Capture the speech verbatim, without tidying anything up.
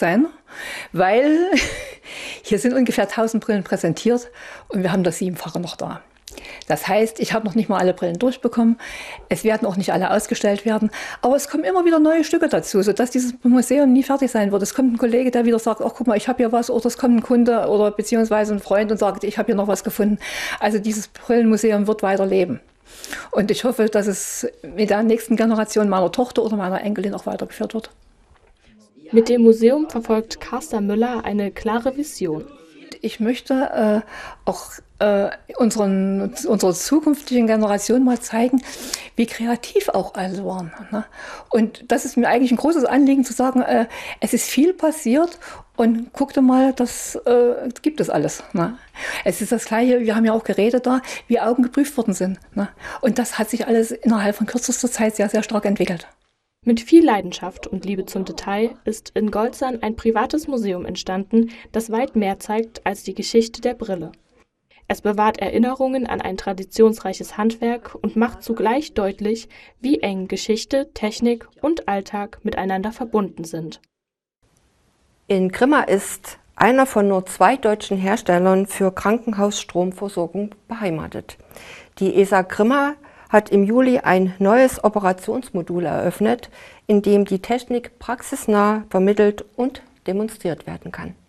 sein, weil hier sind ungefähr tausend Brillen präsentiert und wir haben das Siebenfache noch da. Das heißt, ich habe noch nicht mal alle Brillen durchbekommen. Es werden auch nicht alle ausgestellt werden. Aber es kommen immer wieder neue Stücke dazu, sodass dieses Museum nie fertig sein wird. Es kommt ein Kollege, der wieder sagt, ach guck mal, ich habe hier was. Oder es kommt ein Kunde oder beziehungsweise ein Freund und sagt, ich habe hier noch was gefunden. Also dieses Brillenmuseum wird weiterleben. Und ich hoffe, dass es mit der nächsten Generation meiner Tochter oder meiner Enkelin auch weitergeführt wird. Mit dem Museum verfolgt Carsta Müller eine klare Vision. Ich möchte äh, auch äh, unseren, unserer zukünftigen Generation mal zeigen, wie kreativ auch alle waren. Ne? Und das ist mir eigentlich ein großes Anliegen zu sagen, äh, es ist viel passiert und guck dir mal, das äh, gibt es alles. Ne? Es ist das Gleiche, wir haben ja auch Geräte da, wie Augen geprüft worden sind. Ne? Und das hat sich alles innerhalb von kürzester Zeit sehr, sehr stark entwickelt. Mit viel Leidenschaft und Liebe zum Detail ist in Golzern ein privates Museum entstanden, das weit mehr zeigt als die Geschichte der Brille. Es bewahrt Erinnerungen an ein traditionsreiches Handwerk und macht zugleich deutlich, wie eng Geschichte, Technik und Alltag miteinander verbunden sind. In Grimma ist einer von nur zwei deutschen Herstellern für Krankenhausstromversorgung beheimatet. Die E S A Grimma hat im Juli ein neues Operationsmodul eröffnet, in dem die Technik praxisnah vermittelt und demonstriert werden kann.